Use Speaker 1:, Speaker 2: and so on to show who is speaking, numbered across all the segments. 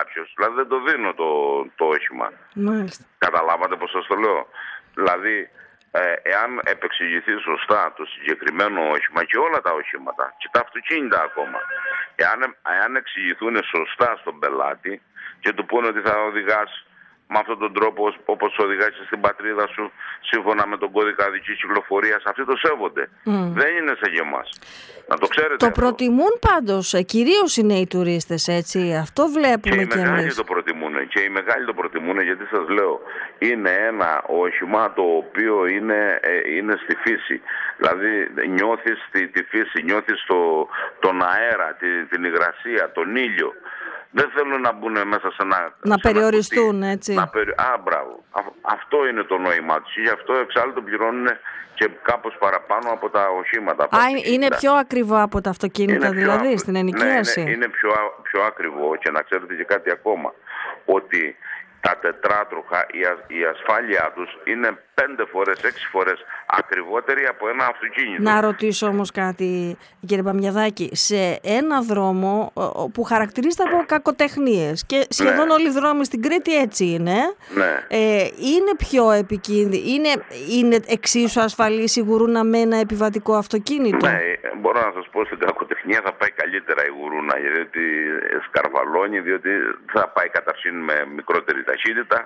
Speaker 1: κάποιος, δηλαδή δεν το δίνω το όχημα.
Speaker 2: Μάλιστα.
Speaker 1: Καταλάβατε πως σας το λέω? Δηλαδή, εάν επεξηγηθεί σωστά το συγκεκριμένο όχημα και όλα τα οχήματα και τα αυτοκίνητα ακόμα, εάν εξηγηθούν σωστά στον πελάτη και του πούνε ότι θα οδηγάς με αυτόν τον τρόπο όπως οδηγάς στην πατρίδα σου σύμφωνα με τον κώδικα οδικής κυκλοφορίας, αυτοί το σέβονται. Δεν είναι σαν και εμάς. Να το ξέρετε.
Speaker 2: Το προτιμούν πάντως, κυρίως είναι οι τουρίστες, έτσι. Αυτό βλέπουμε και εμείς.
Speaker 1: Και οι μεγάλοι το προτιμούν. Και οι μεγάλοι το προτιμούν γιατί σας λέω, είναι ένα όχημα το οποίο είναι στη φύση. Δηλαδή νιώθεις τη φύση, νιώθεις τον αέρα, την υγρασία, τον ήλιο. Δεν θέλουν να μπουν μέσα σε ένα...
Speaker 2: Να περιοριστούν, έτσι.
Speaker 1: Μπράβο. Αυτό είναι το νόημά τους. Γι' αυτό εξάλλου το πληρώνουν και κάπως παραπάνω από τα οχήματα.
Speaker 2: Είναι πιο ακριβό από τα αυτοκίνητα, δηλαδή, στην ενοικίαση.
Speaker 1: Ναι, είναι πιο ακριβό. Και να ξέρετε και κάτι ακόμα. Ότι τα τετράτροχα, η ασφάλειά τους είναι 5 φορές, 6 φορές ακριβότερη από ένα αυτοκίνητο.
Speaker 2: Να ρωτήσω όμως κάτι, κύριε Παμιαδάκη. Σε ένα δρόμο που χαρακτηρίζεται από κακοτεχνίες και σχεδόν όλοι οι δρόμοι στην Κρήτη έτσι είναι, είναι πιο επικίνδυνο, είναι εξίσου ασφαλής η Γουρούνα με ένα επιβατικό αυτοκίνητο?
Speaker 1: Ναι, μπορώ να σας πω στην κακοτεχνία θα πάει καλύτερα η Γουρούνα, γιατί σκαρβαλώνει, διότι θα πάει καταρχήν με μικρότερη ταχύτητα.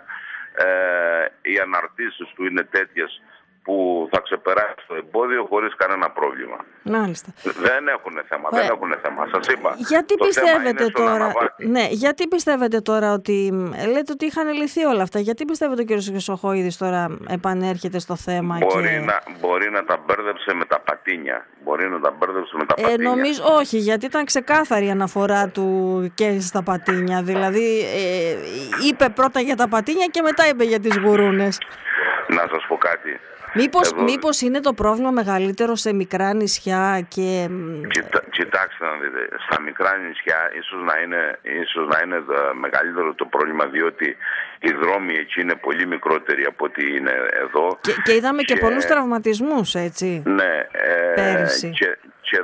Speaker 1: Οι αναρτήσεις του είναι τέτοιες που θα ξεπεράσει το εμπόδιο χωρίς κανένα πρόβλημα.
Speaker 2: Μάλιστα.
Speaker 1: Δεν έχουν θέμα, σας είπα.
Speaker 2: Γιατί πιστεύετε τώρα, γιατί πιστεύετε τώρα ότι, λέτε ότι είχαν λυθεί όλα αυτά, γιατί πιστεύετε ο κ. Χρυσοχοΐδης τώρα επανέρχεται στο θέμα?
Speaker 1: Μπορεί να τα μπέρδεψε με τα πατίνια.
Speaker 2: Νομίζω όχι, γιατί ήταν ξεκάθαρη η αναφορά του και στα πατίνια. Δηλαδή είπε πρώτα για τα πατίνια και μετά είπε για τις γουρούνες.
Speaker 1: Να σας πω κάτι.
Speaker 2: Μήπως είναι το πρόβλημα μεγαλύτερο σε μικρά νησιά και...
Speaker 1: Κοιτάξτε να δείτε, στα μικρά νησιά ίσως να είναι μεγαλύτερο το πρόβλημα, διότι οι δρόμοι εκεί είναι πολύ μικρότεροι από ό,τι είναι εδώ.
Speaker 2: Και είδαμε και πολλούς τραυματισμούς, έτσι,
Speaker 1: ναι,
Speaker 2: πέρυσι.
Speaker 1: Και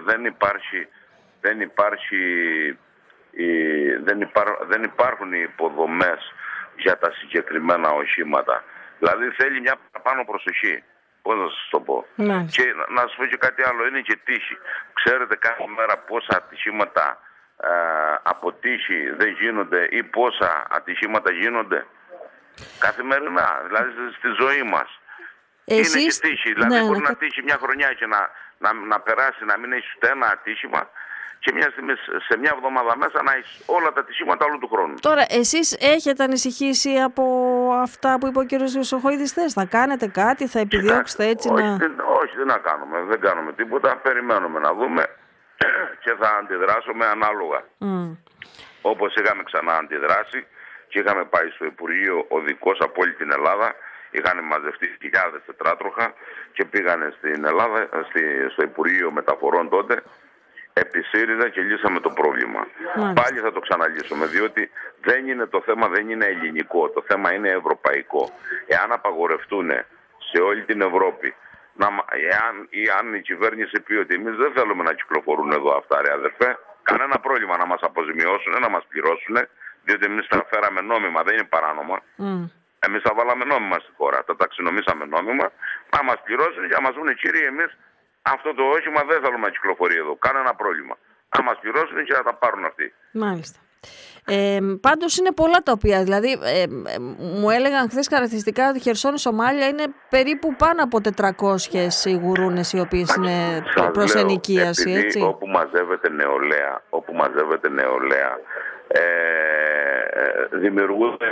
Speaker 1: δεν υπάρχουν οι υποδομές για τα συγκεκριμένα οχήματα. Δηλαδή θέλει μια παραπάνω προσοχή. Πώς να σας το πω. Και να σας πω και κάτι άλλο, είναι και τύχη. Ξέρετε κάθε μέρα πόσα ατυχήματα από τύχη δεν γίνονται ή πόσα ατυχήματα γίνονται καθημερινά, δηλαδή στη ζωή μας. Είναι και τύχη. Δηλαδή μπορεί να τύχει μια χρονιά και να περάσει, να μην έχει ούτε ένα ατύχημα, και μια στιγμή, σε μια εβδομάδα μέσα, να έχει όλα τα ατυχήματα όλου του χρόνου.
Speaker 2: Τώρα, εσείς έχετε ανησυχήσει από αυτά που είπε ο κ. Χρυσοχοΐδης? Θα κάνετε κάτι, θα επιδιώξετε έτσι
Speaker 1: όχι, δεν κάνουμε τίποτα. Περιμένουμε να δούμε και θα αντιδράσουμε ανάλογα. Όπως είχαμε ξανά αντιδράσει και είχαμε πάει στο Υπουργείο οδικός από όλη την Ελλάδα. Είχαν μαζευτεί χιλιάδες τετράτροχα και πήγανε στην Ελλάδα, στο Υπουργείο Μεταφορών τότε, επί ΣΥΡΙΖΑ, και λύσαμε το πρόβλημα. Πάλι θα το ξαναλύσουμε, διότι το θέμα δεν είναι ελληνικό, το θέμα είναι ευρωπαϊκό. Εάν απαγορευτούν σε όλη την Ευρώπη, αν η κυβέρνηση πει ότι εμείς δεν θέλουμε να κυκλοφορούν εδώ αυτά, ρε αδερφέ, κανένα πρόβλημα να μας αποζημιώσουν, να μας πληρώσουν, διότι εμείς τα φέραμε νόμιμα, δεν είναι παράνομα. Εμείς τα βάλαμε νόμιμα στη χώρα, τα ταξινομήσαμε νόμιμα, να μας πληρώσουν και να μας πούνε, κύριε, εμείς αυτό το όχημα δεν θέλουμε να κυκλοφορεί εδώ. Κανένα πρόβλημα. Να μας πληρώσουν και να τα πάρουν αυτοί.
Speaker 2: Μάλιστα. Πάντως είναι πολλά τα οποία, δηλαδή μου έλεγαν χθες χαρακτηριστικά ότι η Χερσόνη Σομάλια είναι περίπου πάνω από 400 οι γουρούνες οι οποίες είναι προς ενοικίαση. Έτσι.
Speaker 1: Όπου μαζεύεται νεολαία, δημιουργούνται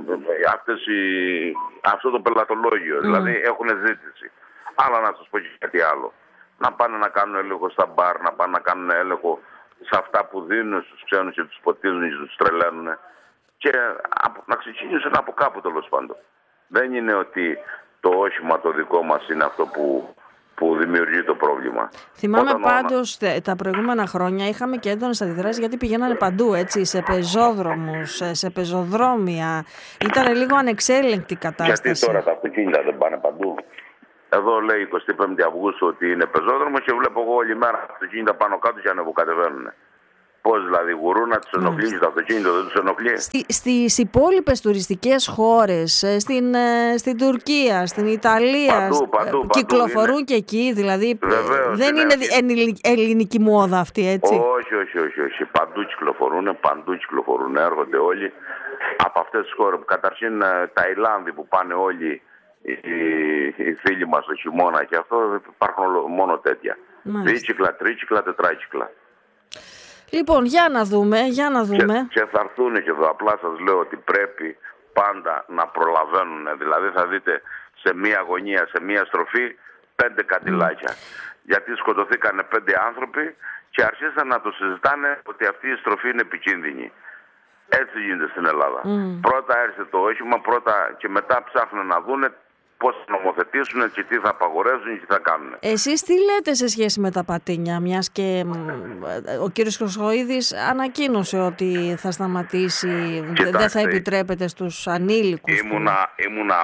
Speaker 1: αυτό το πελατολόγιο. Δηλαδή έχουν ζήτηση. Αλλά να σας πω και κάτι άλλο. Να πάνε να κάνουν έλεγχο στα μπαρ, να πάνε να κάνουν έλεγχο σε αυτά που δίνουν στους ξένους και τους ποτίζουν και τους τρελαίνουν, και να ξεκινήσουν από κάπου, τέλος πάντων. Δεν είναι ότι το όχημα το δικό μας είναι αυτό που δημιουργεί το πρόβλημα.
Speaker 2: Θυμάμαι πάντως τα προηγούμενα χρόνια είχαμε και έντονες αντιδράσεις, γιατί πηγαίνανε παντού, έτσι, σε πεζόδρομους, σε πεζοδρόμια. Ήταν λίγο ανεξέλεγκτη κατάσταση.
Speaker 1: Γιατί τώρα τα αυτοκίνητα δεν πάνε παντού? Εδώ λέει 25 Αυγούστου ότι είναι πεζόδρομο και βλέπω εγώ όλη μέρα αυτοκίνητα πάνω κάτω και ανεβοκατεβαίνουν. Πώς δηλαδή, γουρούνα τους ενοχλεί, το αυτοκίνητο δεν τους ενοχλεί?
Speaker 2: Στις υπόλοιπες τουριστικές χώρες, στην Τουρκία, στην Ιταλία,
Speaker 1: παντού
Speaker 2: κυκλοφορούν
Speaker 1: είναι.
Speaker 2: Και εκεί, δηλαδή
Speaker 1: Βεβαίως,
Speaker 2: δεν είναι ελληνική μόδα αυτή, έτσι?
Speaker 1: Όχι. Παντού κυκλοφορούν, έρχονται όλοι από αυτές τις χώρες. Καταρχήν Ταϊλάνδη που πάνε όλοι οι φίλοι μας το χειμώνα και αυτό, υπάρχουν μόνο τέτοια. Δίτσικλα, τρίτσικλα, τετράκικλα.
Speaker 2: Λοιπόν, για να δούμε.
Speaker 1: Και θα έρθουν και εδώ. Απλά σας λέω ότι πρέπει πάντα να προλαβαίνουν. Δηλαδή θα δείτε σε μία γωνία, σε μία στροφή 5 καντιλάκια. Γιατί σκοτωθήκανε 5 άνθρωποι και αρχίσαν να το συζητάνε ότι αυτή η στροφή είναι επικίνδυνη. Έτσι γίνεται στην Ελλάδα. Πρώτα έρθει το όχημα, και μετά ψάχνουν να δούνε πώς θα νομοθετήσουν και τι θα απαγορεύσουν και τι θα κάνουν.
Speaker 2: Εσείς τι λέτε σε σχέση με τα πατίνια, μιας και ο κύριος Χρυσοχοΐδης ανακοίνωσε ότι θα σταματήσει, δεν θα επιτρέπεται στους ανήλικους?
Speaker 1: Ήμουνα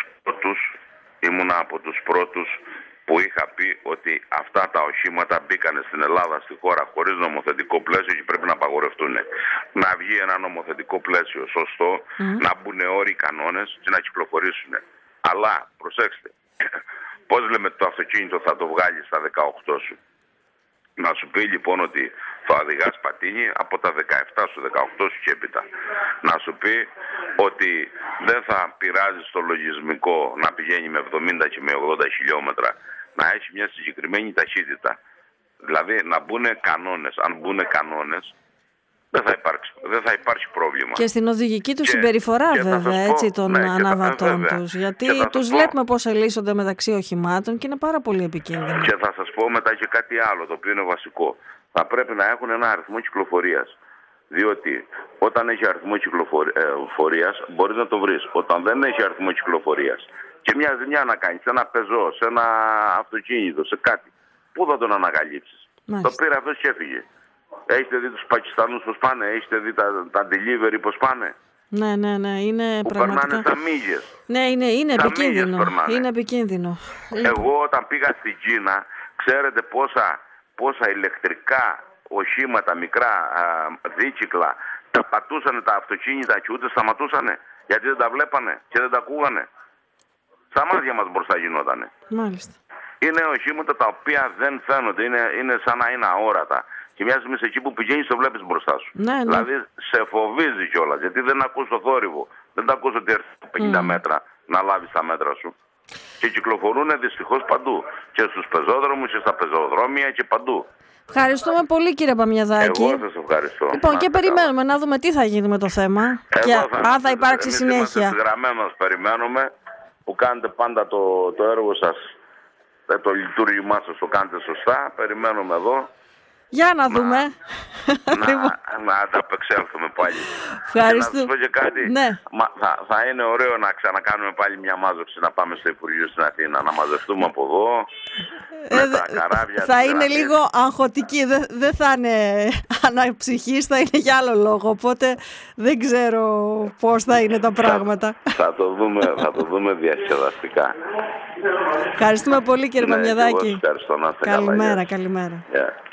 Speaker 1: από τους πρώτους που είχα πει ότι αυτά τα οχήματα μπήκανε στην Ελλάδα, στη χώρα, χωρίς νομοθετικό πλαίσιο και πρέπει να απαγορευτούν. Να βγει ένα νομοθετικό πλαίσιο σωστό, να μπουν όροι, κανόνες και να κυκλοφορήσουν. Αλλά, προσέξτε, πώς λέμε το αυτοκίνητο θα το βγάλει στα 18 σου? Να σου πει λοιπόν ότι θα οδηγάς πατίνι από τα 17 σου, 18 σου και έπειτα. Να σου πει ότι δεν θα πειράζει το λογισμικό να πηγαίνει με 70 και με 80 χιλιόμετρα, να έχει μια συγκεκριμένη ταχύτητα. Δηλαδή να μπουν κανόνες. Αν μπουν κανόνες, δεν θα υπάρξει πρόβλημα.
Speaker 2: Και στην οδηγική του συμπεριφορά βέβαια, έτσι, των αναβατών τους. Γιατί τους βλέπουμε πώς ελίσσονται μεταξύ οχημάτων και είναι πάρα πολύ επικίνδυνο.
Speaker 1: Και θα σας πω μετά και κάτι άλλο, το οποίο είναι βασικό. Θα πρέπει να έχουν ένα αριθμό κυκλοφορίας. Διότι όταν έχει αριθμό κυκλοφορίας μπορείς να το βρεις. Όταν δεν έχει αριθμό κυκλοφορίας και μια ζημιά να κάνεις σε ένα πεζό, σε ένα αυτοκίνητο, σε κάτι, πού θα τον ανακαλύψεις? Το πήρε αυτός και έφυγε. Έχετε δει τους Πακιστανούς πώς πάνε? Έχετε δει τα delivery πώς πάνε?
Speaker 2: Ναι, είναι
Speaker 1: που
Speaker 2: πραγματικά...
Speaker 1: περνάνε στα μύγες.
Speaker 2: Ναι, είναι επικίνδυνο. Είναι επικίνδυνο.
Speaker 1: Εγώ όταν πήγα στην Κίνα, ξέρετε πόσα ηλεκτρικά οχήματα, μικρά δίτσικλα, τα πατούσανε τα αυτοκίνητα και ούτε σταματούσανε? Γιατί δεν τα βλέπανε και δεν τα ακούγανε. Στα μάτια μας μπροστά γινότανε.
Speaker 2: Μάλιστα.
Speaker 1: Είναι οχήματα τα οποία δεν φαίνονται, είναι σαν να είναι αόρατα. Και μια στιγμή εκεί που πηγαίνεις το βλέπεις μπροστά σου.
Speaker 2: Ναι.
Speaker 1: Δηλαδή σε φοβίζει κιόλας, γιατί δεν ακούς το θόρυβο. Δεν ακούς ότι έρθει 50 μέτρα να λάβεις τα μέτρα σου. Και κυκλοφορούν δυστυχώς παντού. Και στους πεζόδρομους και στα πεζοδρόμια και παντού.
Speaker 2: Ευχαριστούμε πολύ, κύριε Παμιαδάκη.
Speaker 1: Εγώ σας ευχαριστώ.
Speaker 2: Λοιπόν, και περιμένουμε να δούμε τι θα γίνει με το θέμα. Και αν θα υπάρξει συνέχεια.
Speaker 1: Είμαστε γραμμένος, περιμένουμε, που κάνετε πάντα το έργο σας, το λειτουργήμά σας το κάνετε σωστά. Περιμένουμε εδώ.
Speaker 2: Για να δούμε.
Speaker 1: Να ανταπεξέλθουμε πάλι.
Speaker 2: Ευχαριστώ.
Speaker 1: Και να σας πω και κάτι.
Speaker 2: Ναι.
Speaker 1: Θα είναι ωραίο να ξανακάνουμε πάλι μια μάζοξη, να πάμε στο Υπουργείο στην Αθήνα, να μαζευτούμε από εδώ. Με τα καράβια.
Speaker 2: Θα είναι λίγο αγχωτική. Δεν θα είναι αναψυχής, θα είναι για άλλο λόγο. Οπότε δεν ξέρω πώς θα είναι τα πράγματα.
Speaker 1: Θα το δούμε διασκεδαστικά.
Speaker 2: Ευχαριστούμε πολύ, κύριε Παμιαδάκη.
Speaker 1: Καλημέρα.
Speaker 2: Καλημέρα.